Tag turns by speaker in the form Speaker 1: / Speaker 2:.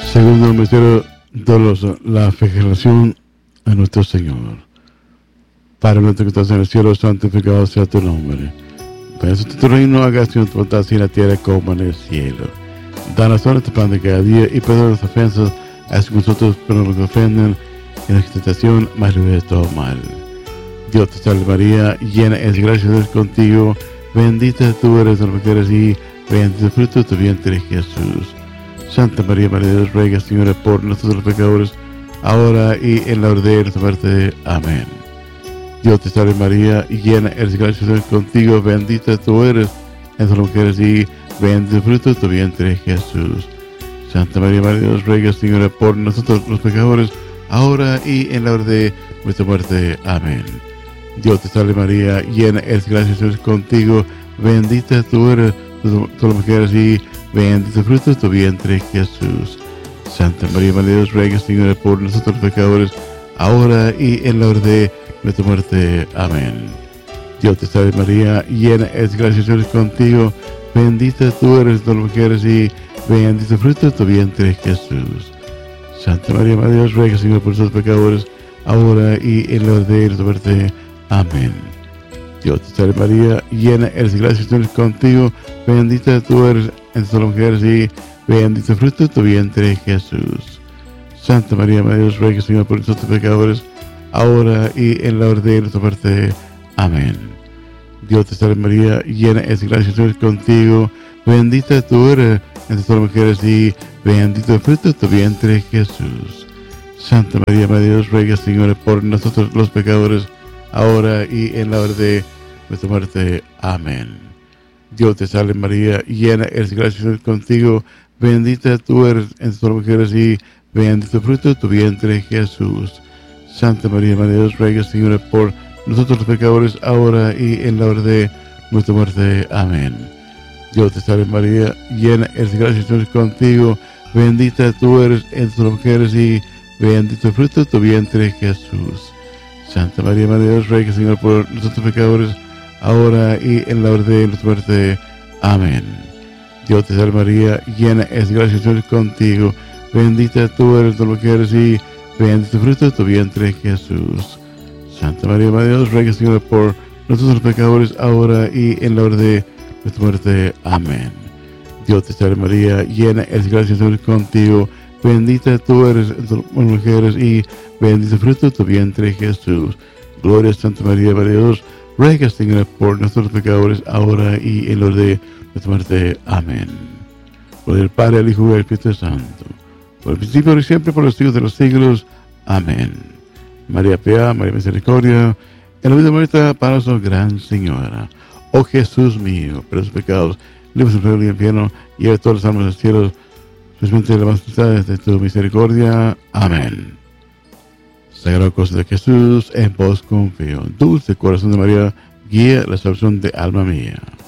Speaker 1: Segundo misterio doloroso, la flagelación a nuestro Señor. Padre nuestro que estás en el cielo, santificado sea tu nombre. Venga tu reino, hágase tu voluntad en la tierra como en el cielo. Danos ahora tu pan de cada día y perdona las ofensas, así que nosotros perdonamos los que ofenden, en la tentación, mas libre de todo mal. Dios te salve María, llena es de gracia, Dios contigo, bendita tú eres entre las mujeres y bendito el fruto de tu vientre Jesús. Santa María, Madre de Dios, ruega, Señora, por nosotros los pecadores, ahora y en la hora de nuestra muerte. Amén. Dios te salve María, llena eres de gracia, Dios contigo, bendita tú eres entre las mujeres y bendito el fruto de tu vientre Jesús. Santa María, Madre de Dios, ruega, Señora, por nosotros los pecadores, ahora y en la hora de nuestra muerte. Amén. Dios te salve María, llena eres de gracia, Dios contigo, bendita tú eres entre las mujeres y bendito el fruto de tu vientre Jesús. Santa María, Madre de Dios, ruega, Señora, por nosotros los pecadores, ahora y en la hora de nuestra muerte. Amén. Dios te salve María, llena eres de gracia, Dios contigo, bendita tú eres entre las mujeres y bendito el fruto de tu vientre Jesús. Santa María, Madre de Dios, ruega, Señor, por nosotros pecadores, ahora y en la hora de nuestra muerte. Amén. Dios te salve María, llena eres de gracia, Señor es contigo, bendita tú eres entre las mujeres y bendito el fruto de tu vientre Jesús. Santa María, Madre de Dios, ruega, Señor, por nosotros pecadores, ahora y en la hora de nuestra muerte. Amén. Dios te salve María, llena eres de gracia, Señor es contigo, bendita tú eres entre todas las mujeres y bendito el fruto de tu vientre Jesús. Santa María, Madre de Dios, ruega, Señor, por nosotros los pecadores, ahora y en la hora de nuestra muerte. Amén. Dios te salve María, llena eres de gracia, Señor contigo, bendita tú eres entre todas las mujeres y bendito el fruto de tu vientre Jesús. Santa María, Madre de Dios, ruega, Señor, por nosotros los pecadores, ahora y en la hora de nuestra muerte. Amén. Dios te salve María, llena eres de gracia, Señor contigo, bendita tú eres entre todas las mujeres y bendito el fruto de tu vientre Jesús. Santa María, Madre de Dios, ruega, Señor, por nosotros pecadores, ahora y en la hora de nuestra muerte. Amén. Dios te salve María, llena eres de gracia, Señor contigo, bendita tú eres entre las mujeres y bendito el fruto de tu vientre Jesús. Santa María, Madre de Dios, ruega, Señor, por nosotros los pecadores, ahora y en la hora de nuestra muerte. Amén. Dios te salve María, llena eres de gracia, Señor contigo, bendita tú eres entre las mujeres y bendito el fruto de tu vientre Jesús. Gloria a Santa María, Madre de Dios, ruega, Señor, por nuestros pecadores, ahora y en la hora de nuestra muerte. Amén. Gloria al Padre, al Hijo y al Espíritu Santo, por el principio y siempre, por los siglos de los siglos. Amén. María Pía, María Misericordia, en la vida muerta, para nosotros, Gran Señora. Oh Jesús mío, por los pecados, líbranos del infierno y de todas las almas del cielo, especialmente de las más necesitadas de tu misericordia. Amén. Sagrado Corazón de Jesús, en vos confío. Dulce Corazón de María, guía la salvación de alma mía.